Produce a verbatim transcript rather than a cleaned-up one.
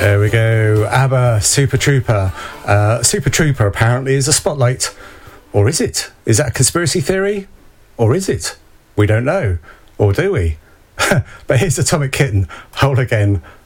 There we go. ABBA, Super Trooper. Uh, Super Trooper apparently is a spotlight. Or is it? Is that a conspiracy theory? Or is it? We don't know. Or do we? But here's Atomic Kitten. Whole Again